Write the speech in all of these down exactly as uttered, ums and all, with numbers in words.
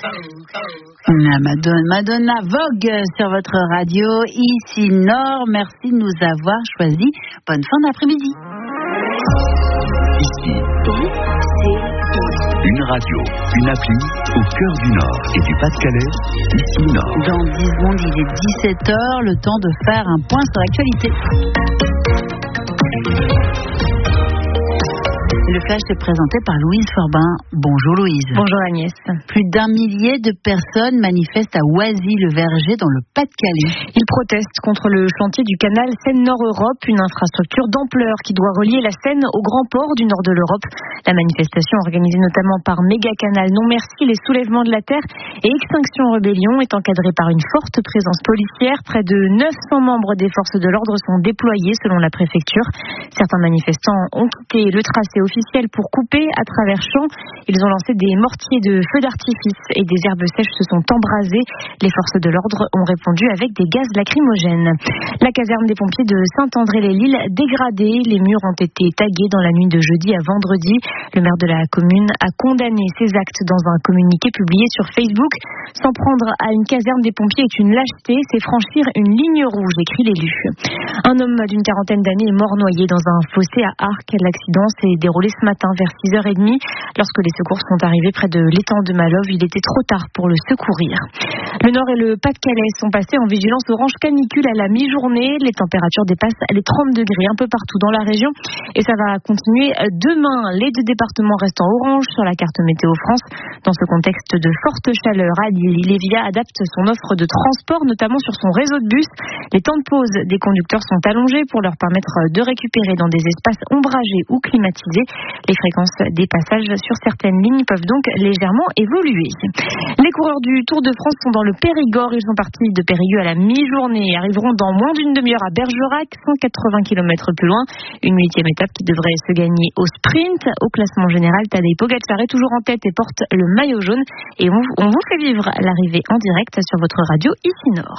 La Madonna, Madonna Vogue sur votre radio, ici Nord. Merci de nous avoir choisi. Bonne fin d'après-midi. Ici, une radio, une appli au cœur du Nord et du Pas-de-Calais, ici Nord. Dans dix secondes, il est dix-sept heures, le temps de faire un point sur l'actualité. Le flash est présenté par Louise Forbin. Bonjour Louise. Bonjour Agnès. Plus d'un millier de personnes manifestent à Oisy-le-Verger dans le Pas-de-Calais. Ils protestent contre le chantier du canal Seine-Nord-Europe, une infrastructure d'ampleur qui doit relier la Seine au grand port du nord de l'Europe. La manifestation, organisée notamment par Méga-Canal Non Merci, les soulèvements de la terre et Extinction Rebellion, est encadrée par une forte présence policière. Près de neuf cents membres des forces de l'ordre sont déployés selon la préfecture. Certains manifestants ont quitté le tracé officiel pour couper à travers champs. Ils ont lancé des mortiers de feux d'artifice et des herbes sèches se sont embrasées. Les forces de l'ordre ont répondu avec des gaz lacrymogènes. La caserne des pompiers de Saint-André-les-Lilles dégradée. Les murs ont été tagués dans la nuit de jeudi à vendredi. Le maire de la commune a condamné ces actes dans un communiqué publié sur Facebook. S'en prendre à une caserne des pompiers est une lâcheté, c'est franchir une ligne rouge, écrit l'élu. Un homme d'une quarantaine d'années est mort noyé dans un fossé à Arques. L'accident s'est déroulé ce matin vers six heures trente. Lorsque les secours sont arrivés près de l'étang de Malove, il était trop tard pour le secourir. Le Nord et le Pas-de-Calais sont passés en vigilance orange canicule à la mi-journée. Les températures dépassent les trente degrés un peu partout dans la région et ça va continuer demain. Les deux départements restent en orange sur la carte Météo France. Dans ce contexte de forte chaleur à Lille, Illévia adapte son offre de transport, notamment sur son réseau de bus. Les temps de pause des conducteurs sont allongés pour leur permettre de récupérer dans des espaces ombragés ou climatisés. Les fréquences des passages sur certaines lignes peuvent donc légèrement évoluer. Les coureurs du Tour de France sont dans le Périgord. Ils sont partis de Périgueux à la mi-journée et arriveront dans moins d'une demi-heure à Bergerac, cent quatre-vingts kilomètres plus loin. Une huitième étape qui devrait se gagner au sprint. Au classement général, Tadej Pogačar est toujours en tête et porte le maillot jaune. Et on, on vous fait vivre l'arrivée en direct sur votre radio ici Nord.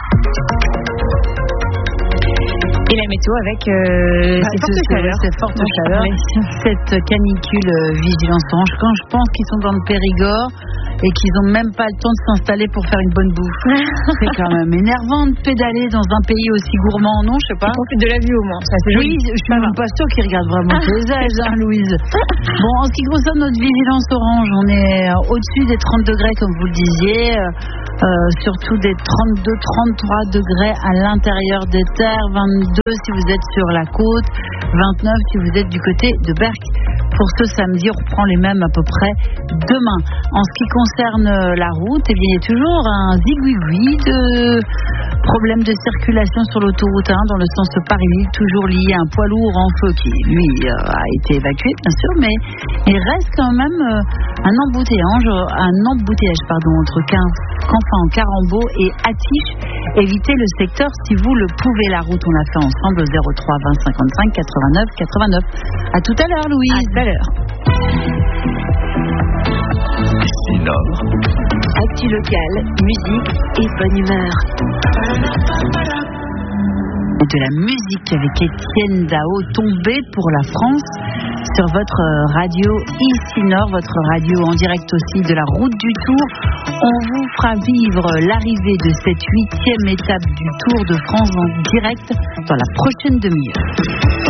Et la météo avec euh, bah, ces fortes chaleurs. Ces fortes chaleurs. Cette canicule euh, vigilance orange. Quand je pense qu'ils sont dans le Périgord et qu'ils n'ont même pas le temps de s'installer pour faire une bonne bouffe. C'est quand même énervant de pédaler dans un pays aussi gourmand, non? Je sais pas. Ils profitent de la vue au moins. Ça, c'est oui, joli. Je suis même pas sûre qu'ils regardent vraiment le paysage, hein, Louise. Bon, en ce qui concerne notre vigilance orange, on est au-dessus des trente degrés, comme vous le disiez. Euh, surtout des trente-deux trente-trois degrés à l'intérieur des terres, vingt-deux si vous êtes sur la côte, vingt-neuf si vous êtes du côté de Berck. Pour ce samedi, on reprend les mêmes à peu près demain. En ce qui concerne la route, eh bien, il y a toujours un zigouigoui de problème de circulation sur l'autoroute un dans le sens Paris-Lille, toujours lié à un poids lourd en feu qui, lui, a été évacué, bien sûr, mais il reste quand même un embouteillage, un embouteillage pardon, entre Canfin, Carambeau et Attiche. Évitez le secteur si vous le pouvez. La route, on l'a fait ensemble au zéro trois vingt cinquante-cinq quatre-vingt-neuf quatre-vingt-neuf. À tout à l'heure, Louise. À tout à l'heure. Ici Nord. Actu locale, musique et bonne humeur. De la musique avec Étienne Dao, Tombé pour la France, sur votre radio ici Nord, votre radio en direct aussi de la route du Tour. On vous fera vivre l'arrivée de cette huitième étape du Tour de France en direct dans la prochaine demi-heure.